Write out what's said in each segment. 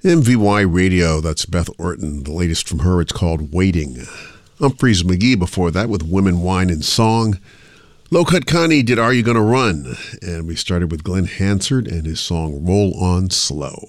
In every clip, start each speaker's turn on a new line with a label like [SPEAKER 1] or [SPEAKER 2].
[SPEAKER 1] MVY Radio, that's Beth Orton. The latest from her, it's called Waiting. Humphreys McGee before that with Women, Wine, and Song. Low Cut Connie did Are You Gonna Run? And we started with Glenn Hansard and his song Roll On Slow.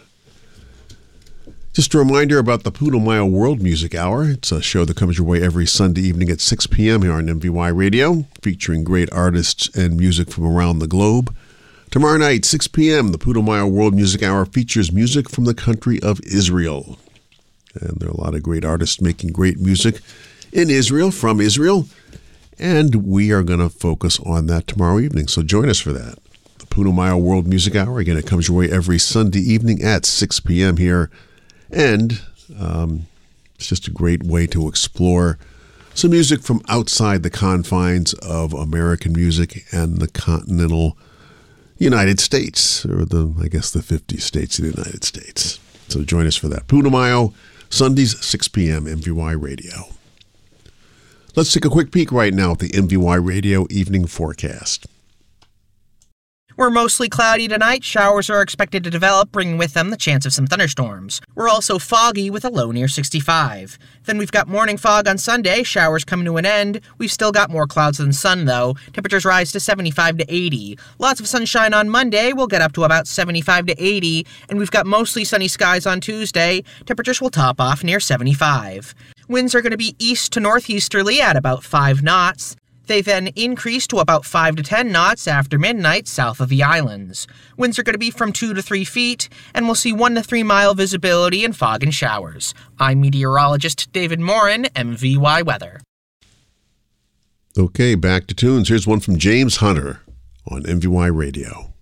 [SPEAKER 1] Just a reminder about the Putumayo World Music Hour. It's a show that comes your way every Sunday evening at 6 p.m. here on MVY Radio, featuring great artists and music from around the globe. Tomorrow night, 6 p.m., the Putumayo World Music Hour features music from the country of Israel. And there are a lot of great artists making great music in Israel, from Israel. And we are going to focus on that tomorrow evening, so join us for that. The Putumayo World Music Hour, again, it comes your way every Sunday evening at 6 p.m. here. And it's just a great way to explore some music from outside the confines of American music and the continental United States, or the 50 states of the United States. So join us for that. Putumayo, Sundays, 6 p.m., MVY Radio. Let's take a quick peek right now at the MVY Radio evening forecast.
[SPEAKER 2] We're mostly cloudy tonight. Showers are expected to develop, bringing with them the chance of some thunderstorms. We're also foggy with a low near 65. Then we've got morning fog on Sunday. Showers come to an end. We've still got more clouds than sun, though. Temperatures rise to 75 to 80. Lots of sunshine on Monday. We'll get up to about 75 to 80. And we've got mostly sunny skies on Tuesday. Temperatures will top off near 75. Winds are going to be east to northeasterly at about 5 knots. They then increase to about 5 to 10 knots after midnight south of the islands. Winds are going to be from 2 to 3 feet, and we'll see 1 to 3 mile visibility in fog and showers. I'm meteorologist David Morin, MVY Weather.
[SPEAKER 1] Okay, back to tunes. Here's one from James Hunter on MVY Radio.